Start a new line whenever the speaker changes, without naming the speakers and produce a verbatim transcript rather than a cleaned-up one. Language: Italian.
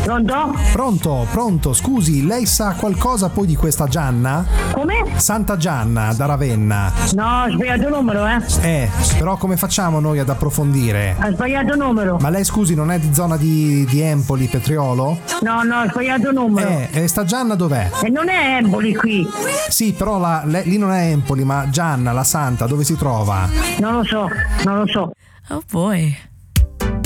Pronto?
Pronto, pronto, scusi, lei sa qualcosa poi di questa Gianna?
Come?
Santa Gianna da Ravenna.
No, ha sbagliato il numero, eh?
Eh, però come facciamo noi ad approfondire?
Ha sbagliato il numero.
Ma lei scusi, non è di zona di, di Empoli, Petriolo?
No, no, ha sbagliato il numero.
Eh, e sta Gianna dov'è?
E non è Empoli qui.
Sì, però la, le- lì non è Empoli, ma Gianna, la Santa, dove si trova?
Non lo so, non lo so.
Oh boy.